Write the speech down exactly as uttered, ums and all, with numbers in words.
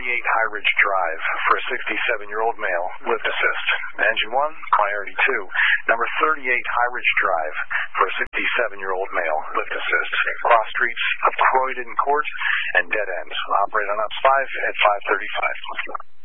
thirty-eight High Ridge Drive for a sixty-seven-year-old male, lift assist. Engine one, priority two. Number thirty-eight High Ridge Drive for a sixty-seven-year-old male, lift assist. Cross streets of Croydon Court and dead end. Operate on ops five at five thirty-five.